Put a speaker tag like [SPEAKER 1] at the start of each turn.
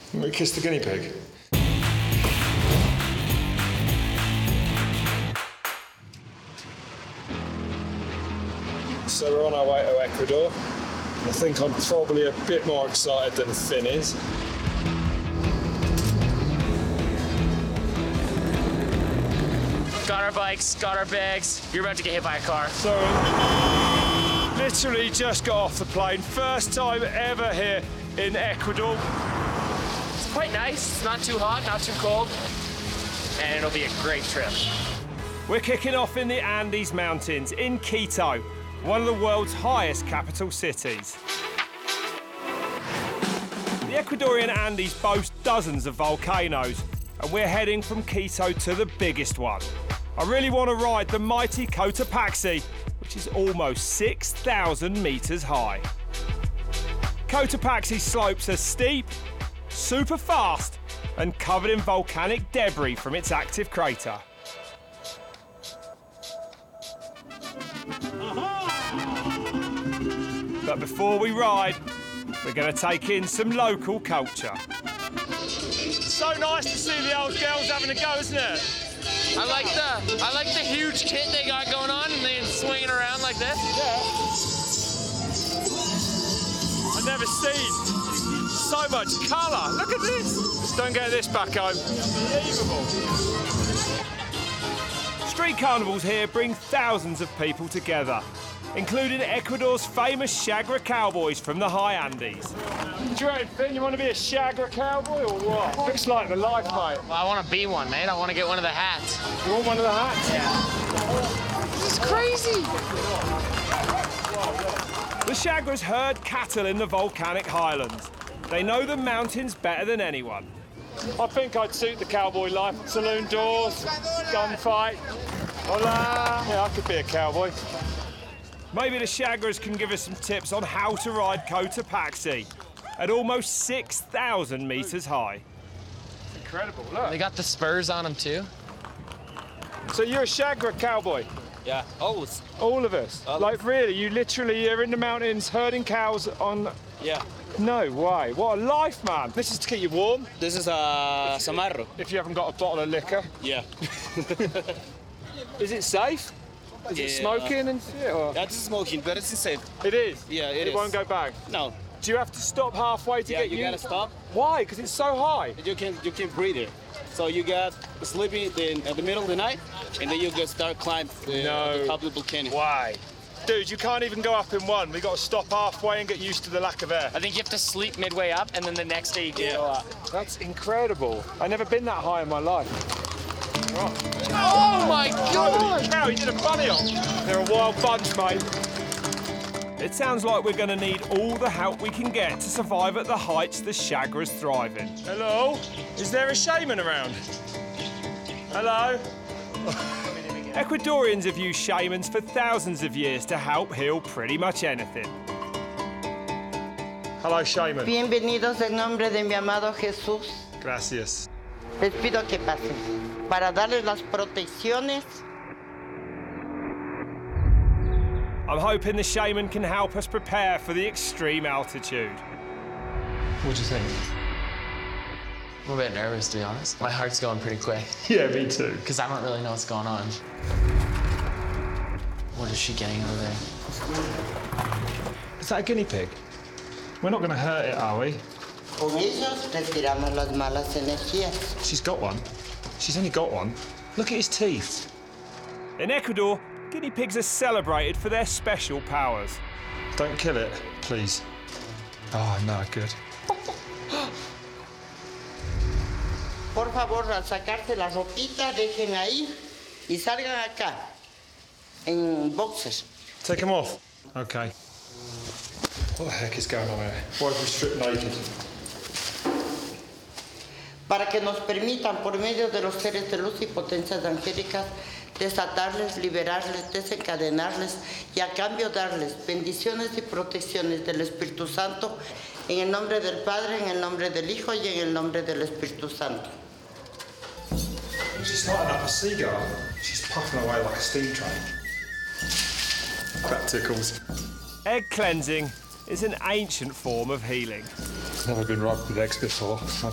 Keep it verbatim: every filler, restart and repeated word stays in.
[SPEAKER 1] Let me kiss the guinea pig. So we're on our way to Ecuador. I think I'm probably a bit more excited than Finn is.
[SPEAKER 2] Got our bikes, got our bags. You're about to get hit by a car.
[SPEAKER 1] Sorry. Literally just got off the plane. First time ever here in Ecuador.
[SPEAKER 2] It's quite nice. It's not too hot, not too cold. And it'll be a great trip.
[SPEAKER 3] We're kicking off in the Andes Mountains in Quito, one of the world's highest capital cities. The Ecuadorian Andes boast dozens of volcanoes, and we're heading from Quito to the biggest one. I really want to ride the mighty Cotopaxi, which is almost six thousand metres high. Cotopaxi's slopes are steep, super fast, and covered in volcanic debris from its active crater. But before we ride, we're going to take in some local culture. So nice to see the old girls having a go, isn't it?
[SPEAKER 2] I like the I like the huge kit they got going on and they swinging around like this.
[SPEAKER 1] Yeah. I've never seen so much colour. Look at this. Just don't get this back home. Unbelievable.
[SPEAKER 3] Street carnivals here bring thousands of people together, including Ecuador's famous Chagra cowboys from the high Andes.
[SPEAKER 1] Do you reckon, Finn, you want to be a Chagra cowboy or what? Looks like the life, mate.
[SPEAKER 2] Well, I want to be one, mate. I want to get one of the hats.
[SPEAKER 1] You want one of the hats?
[SPEAKER 2] Yeah. This is crazy.
[SPEAKER 3] The Chagras herd cattle in the volcanic highlands. They know the mountains better than anyone.
[SPEAKER 1] I think I'd suit the cowboy life. Saloon doors, gunfight. Hola. Yeah, I could be a cowboy.
[SPEAKER 3] Maybe the Chagras can give us some tips on how to ride Cotopaxi at almost six thousand metres high.
[SPEAKER 1] It's incredible, look.
[SPEAKER 2] They got the spurs on them too.
[SPEAKER 1] So you're a Chagra cowboy?
[SPEAKER 4] Yeah, always.
[SPEAKER 1] All of us?
[SPEAKER 4] All
[SPEAKER 1] like, really? You literally are in the mountains herding cows on...
[SPEAKER 4] Yeah.
[SPEAKER 1] No way. What a life, man. This is to keep you warm.
[SPEAKER 4] This is a Samarro.
[SPEAKER 1] If you haven't got a bottle of liquor.
[SPEAKER 4] Yeah.
[SPEAKER 1] Is it safe? Is
[SPEAKER 4] Yeah.
[SPEAKER 1] it smoking and shit? Or?
[SPEAKER 4] That's smoking, but it's safe.
[SPEAKER 1] It is?
[SPEAKER 4] Yeah, it
[SPEAKER 1] it
[SPEAKER 4] is.
[SPEAKER 1] won't go back?
[SPEAKER 4] No.
[SPEAKER 1] Do you have to stop halfway to
[SPEAKER 4] Yeah,
[SPEAKER 1] get
[SPEAKER 4] you
[SPEAKER 1] you?
[SPEAKER 4] gotta stop.
[SPEAKER 1] Why? Because it's so high.
[SPEAKER 4] You can you can breathe it. So you get sleepy in at the middle of the night, and then you can start climb the,
[SPEAKER 1] No.
[SPEAKER 4] the top of the volcano.
[SPEAKER 1] Why? Dude, you can't even go up in one. We've got to stop halfway and get used to the lack of air.
[SPEAKER 2] I think you have to sleep midway up and then the next day you can go up.
[SPEAKER 1] That's incredible. I've never been that high in my life.
[SPEAKER 2] Oh my
[SPEAKER 1] Holy cow, you did a bunny hop. They're a wild bunch, mate.
[SPEAKER 3] It sounds like we're going to need all the help we can get to survive at the heights the Chagras thrive in.
[SPEAKER 1] Hello? Is there a shaman around? Hello?
[SPEAKER 3] Ecuadorians have used shamans for thousands of years to help heal pretty much anything.
[SPEAKER 1] Hello, shaman.
[SPEAKER 5] Bienvenidos en nombre de mi amado Jesús.
[SPEAKER 1] Gracias.
[SPEAKER 5] Les pido que pasen para darles las protecciones.
[SPEAKER 3] I'm hoping the shaman can help us prepare for the extreme altitude.
[SPEAKER 1] What do you think?
[SPEAKER 2] I'm a bit nervous, to be honest. My heart's going pretty quick
[SPEAKER 1] Yeah, me too.
[SPEAKER 2] because I don't really know what's going on. What is she getting over there?
[SPEAKER 1] Is that a guinea pig? We're not going to hurt it, are we?
[SPEAKER 5] Con ellos retiramos las malas energías.
[SPEAKER 1] She's got one. She's only got one. Look at his teeth.
[SPEAKER 3] In Ecuador, guinea pigs are celebrated for their special powers.
[SPEAKER 1] Don't kill it, please. Oh, no, good.
[SPEAKER 5] Por favor, al sacarse la ropita, dejen ahí y salgan acá, en boxers.
[SPEAKER 1] Take them off. OK. What the heck is going on here? Why are we stripped naked?
[SPEAKER 5] Para que nos permitan, por medio de los seres de luz y potencias angélicas, desatarles, liberarles, desencadenarles y a cambio darles bendiciones y protecciones del Espíritu Santo en el nombre del Padre, en el nombre del Hijo y en el nombre del Espíritu Santo.
[SPEAKER 1] She's lighting up a seagull. She's puffing away like a steam train. That tickles.
[SPEAKER 3] Egg cleansing is an ancient form of healing.
[SPEAKER 1] Never been rubbed with eggs before.